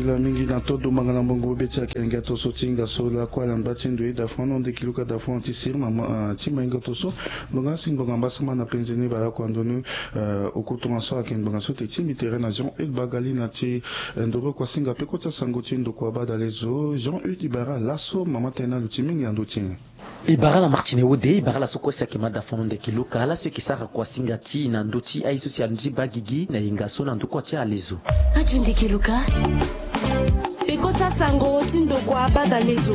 la mingi na todo mangana mbongo betia kenga to so tinga so la kwa lamba tindo ida fono de kiluka da fon ti sir mama tima inga to so longa singo ngamba sama na penzeni bala kwa ndonu okuto ngaso aken ngaso te timi terrain Jean et bagali na ti ndoro kwa singa pe kota sango tindo kwa bada lezo Jean et ibara lasso mama tena lutimi ngando tin Ibara la Martine Ode, Ibara la Sokosia Kemada Fondo Kiluka, la ce qui sara kwa singati na ndoti aiso ya nji bagigi na ingaso na ndoko tia lezo. Ajundi Kiluka. Pekota sango tindo kwa bada lezo.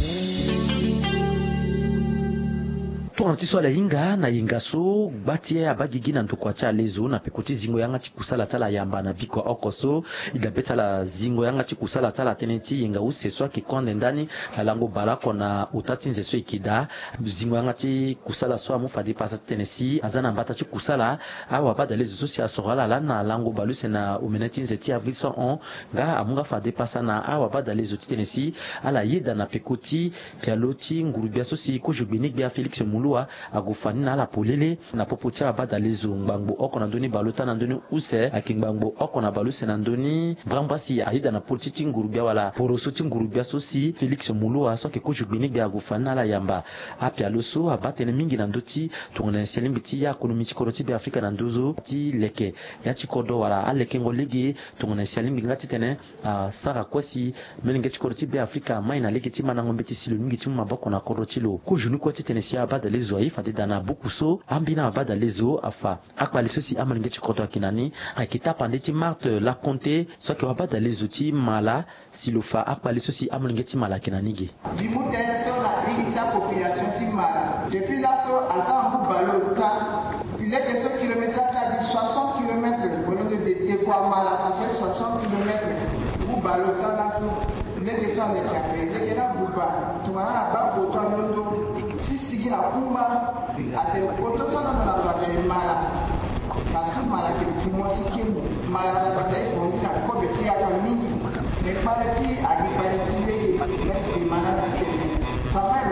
To antiso la inga na ingaso batie abagigi na ndoko tia lezo na pekoti zingo yanga chikusala tala yamba na biko okoso idabeta la zingo yanga chikusala tala teneti inga useswa kikonde ndani la lango balako na utati nzeso ikida zingo yanga chikusala so amu fadi pasa tenesi azana mbata chikusala awa bada lezo so sia sorala la na lango baluse na umeneti nzeti aviso on ga amunga fadi pasa na awa bada lezo tenesi ala yeda na pekoti pialoti ngurubia so si ko jobinik bia Felix Mulua agufani na la polele na popotia bada lezo ngbango oko na ndoni balota na ndoni use akingbango oko na baluse na ndoni brambasi aida na politiki ngurubia wala porosoti ngurubia so si Felix Mulua so ke ko jobinik bia agufani na la yamba apia loso abatene mingi na ndoti tongona selimbiti ya ekonomi chikoroti bia Afrika na ndozo ti leke ya chikodo wala aleke ngolege tongona selimbi ngati tene sara kwasi melinge chikoroti bia Afrika mai na leke ti manango mbeti silo mingi ti maboko na korotilo ko junu ko ti tene sia bada lezo ai fade dana bukuso ambina bada lezo afa akbali sosi amalinge chikodo akinani akita pande ti Marthe la Conté so ke bada lezo ti mala silofa akbali sosi amalinge ti mala akinani ge limutene so na igita population ti mala depuis là so azangu balota il est que ce kilomètre là dit 60 km pour nous de quoi mala ça fait 60 km ou balota là so il est que ça les café il est que là buba tu vas là bas pour toi londo si sigi na kumba ate poto sana na ndo ate mala parce que mala ke tumoti ke mala na bataille pour nous na ko beti ya mingi mais parti agi parti lege mais mala na tene quand même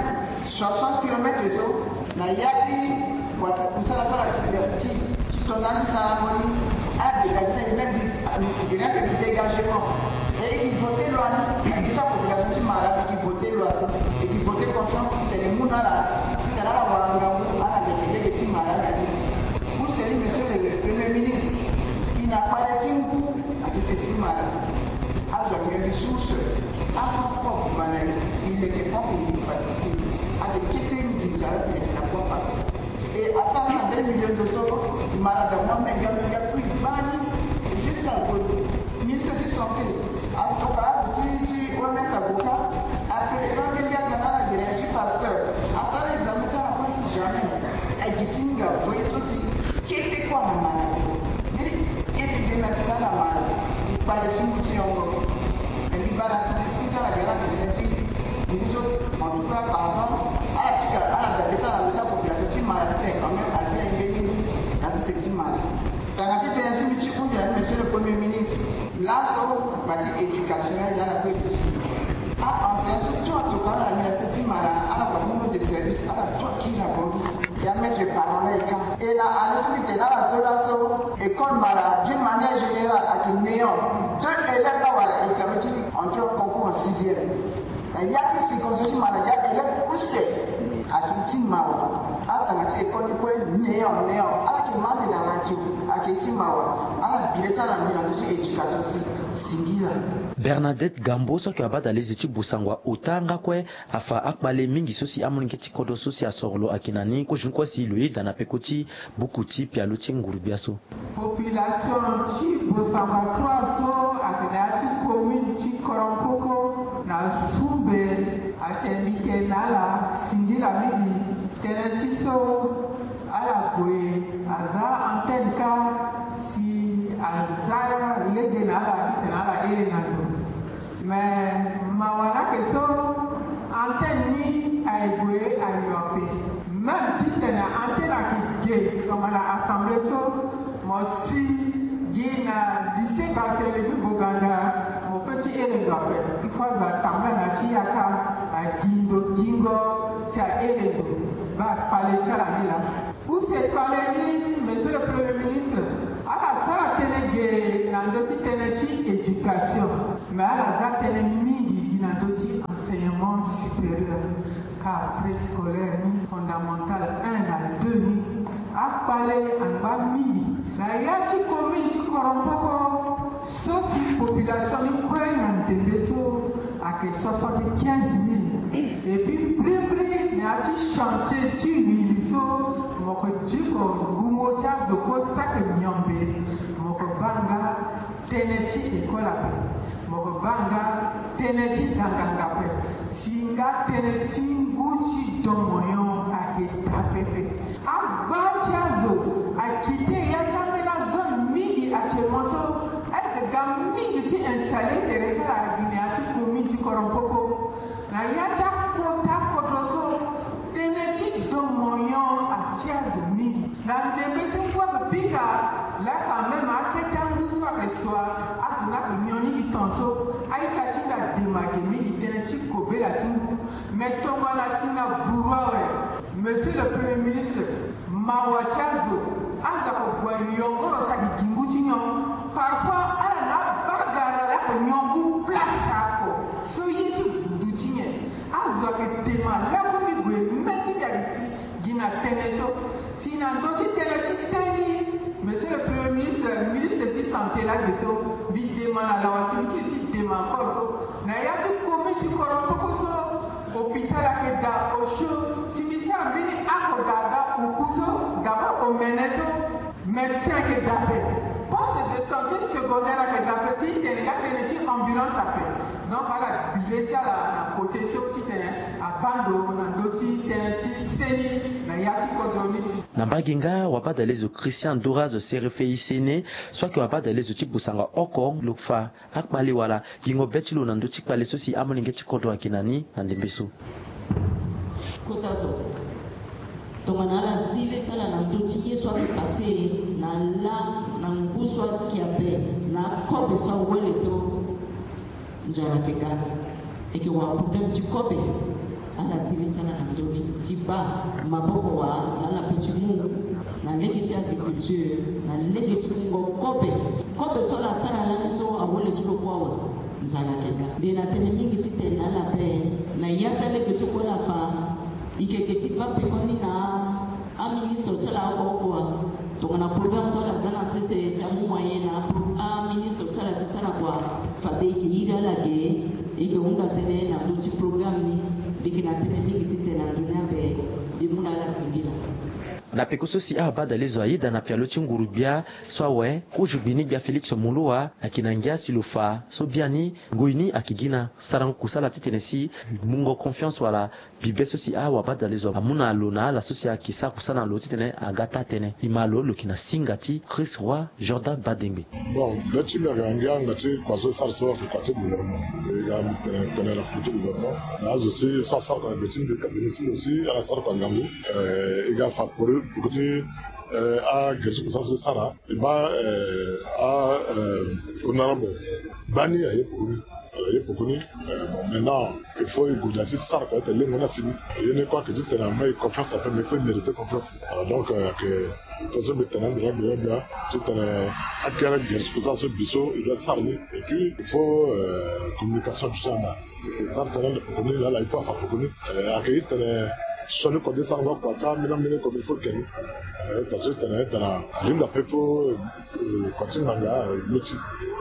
60 km so na yati kwa kusala kwa ti tonati ceremony a dégager même il y a que dégagement et il votait loi ni il y a population ti mala qui votait loi et qui votait confiance qui est le monde là qui est là la wanga ala de ti mala na ti pour celui monsieur le premier ministre qui n'a pas de timbu à ce ti mala a de les ressources a pas banal il est pas pour il fatigué a de quitter une guitare qui n'a pas et à ça on a 2 millions de euros mala de moi mais il y a plus bani jusqu'à 1700 en tout cas ti on met sa boca après 20 milliards de dollars de reçu pasteur à ça l'examen ça pas jamais et gitinga foi ceci qui était quoi na mala mais épidémie ça na mala il parlait sur muti ongo et il bara ti discuter la guerre de ti nguzo en tout cas pardon à la d'habiter la population ti mala c'était quand même assez élevé dans ce ti mala dans la petite intimité on dit monsieur le premier ministre là so parti éducationnel dans la politique en surtout en tout cas la ministre mala à la commune de service à la toi qui la bonne et à mettre parents là et là à l'esprit là la so école mala d'une manière générale à qui néant 2 élèves là voilà examen entre concours en 6e il y a qui circonstances mala il y a élèves poussés à qui mala à ta école quoi néant à la qui mande dans la radio à qui mala à la billet à la ministre éducation singila Bernadette Gambo so ke abada lezi ti busangwa otanga kwe afa akbale mingi sosi amulinge ti kodo sosi asorlo akinani ko junko si lui dana pekoti bukuti pialo ti ngurubia so population ti busangwa croiso akina ti commune ti Koronkoko na sube atendike nala singila mingi tene ti so ala boye aza antenne ka si aza lege nala ti nala ere na do mais mawana que so antenne ni aigwe ayope même si tene antenne qui gay comme la assemblée so mo si gina lycée Barthélemy Boganda mon petit ere dope il faut za tamla na ti yaka a gingo si a ere do ba pale chala ni la pour se parler ni monsieur le premier ministre ala sala tene gay na ndoti tene ti éducation mais à la ZAT midi dina doti enseignement supérieur car préscolaire fondamental 1 à 2 à parler en bas midi la yati commune du Korompoko sauf une population de Kouyan de Bezo à 75 000 et puis près yati chantier du miliso moko diko gumoja zoko sak miombe moko banga teneti école ape moko banga teneti gangangape singa teneti nguchi domoyon ake tapepe abachazo akite yachamena zone midi actuellement so est gam midi ti installé Teresa la Guinée ati commune du Korompoko na yacha kota kodoso teneti domoyon achazo midi na ndembe se kwa bika là quand même à quel temps vous soit à la réunion qui tonso à la démarquer qui tenait cober la tout mais tombe la sina bourreau monsieur le premier ministre Mawachazo à la voyons on ça qui dingutinho parfois à la bagarre la réunion vous place à quoi soyez tout doutine à ce que démarre là comme vous mettez ici dina teneso sina doti teneti monsieur le premier ministre, le ministre de la Santé, là, il demande à la Wati, il demande encore. Il y a des communes qui ont hôpital à Keda, au chaud, si ministère a venu à Kodaga, au Kouzo, d'abord au Ménézo, médecin qui est poste de santé secondaire à Keda, petit, il y a une ambulance à faire. Donc, voilà, il y a la protection, à Bando, à Doti, Ténéti, il y a des codonistes. Na Baginga wapata lezo Christian Dorazo CRFI sene swaki wapata lezo chibusanga oko lukfa akmali wala gingo betchilo na ndo chikpale sosi amolinge chikoto akinani na ndembeso kotazo tomanala zile tsala na ndo chiki swaki pase na la na nguswa kiape na kobe swa wele so njara keka eke wa problem chikobe ala zile tsala na ndo tiba maboko wa na pichimu na legiti agriculture na legiti mungo kobe so la sara la so awole tulo kwa nzala keka bena tene mingi tite na la pe na yata lege so kwa la fa ikeketi pa pekoni na a ministre tsala kwa to na program so la zana sese samu moyen na a ministre tsala tsara kwa fade ki ira la ge ike unga tene na duti program ni bikina tene mingi tite na dunia be dimuna la singila na pekoso si abada lezo aida na pialo chingurubia swawe kujubini bia Felix Mulua akinangia silufa so biani ngoini akigina sarang kusala titenesi mungo confiance wala bibeso si abada lezo amuna alona la socia kisa kusana lo titene agata tene imalo lokina singati Chris Roy Jordan Badembe bon le chimia ngia ngati kwa so sarso ko kwate gouvernement ga mitene la kutu gouvernement na aussi ça ça dans le team de cabinet aussi à la sar kwa ngangu égal fa pour que à quelque chose ça sera et bah à honorable bani aye pour nous maintenant il faut goudassi ça quoi être les menaces il ne quoi que tu te la mais confiance après mais il faut mériter confiance donc que faisons maintenant de bien tu te à quelle disposition biso il doit s'armer et puis il faut communication du sang ça talent pour nous là il faut faire pour nous accueillir sonu ko de sango ko ta mina mine ko before ken ta so ta na ta limda pefo ko tin manga luti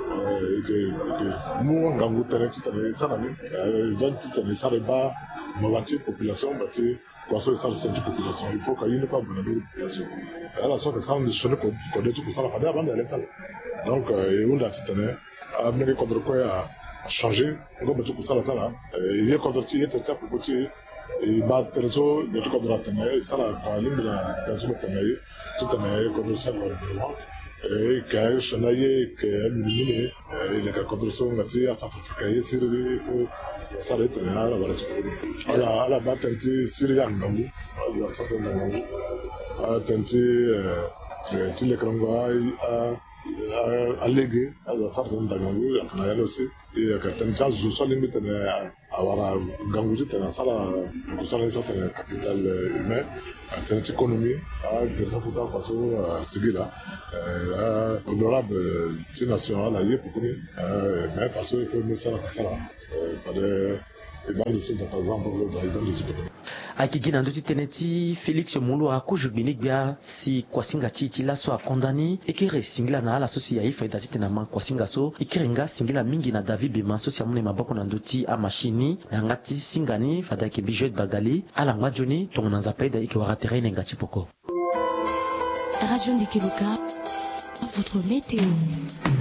ke mu ngangu tere ti tere sana ni dan ti tere sare ba mawati population ba ti ko so sare sta population il faut que yine pas bonne population ala so que ça ne sonu ko de ti ko sara ba ba de l'état donc et on a ti tere a mene contre quoi a changer ko ba ti ko sara ta là il est contre ti et ça pour ti et bah terzo de tout cadre attené ça la parler de la terzo attené tout attené comme ça vraiment et que je n'aille que minimum et les conditions ngati à ça que y sirri ça le tenir là voilà à la base tenti sirri ndangu à ça ndangu à tenti tu les krango à allégué à la sorte de gangu na yalo aussi et que tencha zo limite awara gangu tena sala kusala so tena capital humain tena économie a grâce à parce que sigila honorable national aye pour mais parce que faut me ça pas de ebandi sinza par exemple dans les akigina nduti teneti Félix Mulu akujubini bia si kwasinga chichi la so akondani ekire singila na ala sosi ya ifa idati tena man kwasinga so ikirenga singila mingi na David Bema sosi amune maboko na nduti a machini na ngati singani fadaki bijout bagali ala ngwajoni tongana zapaida ikiwara terrain ngati poko Radio Ndikiluka, votre météo.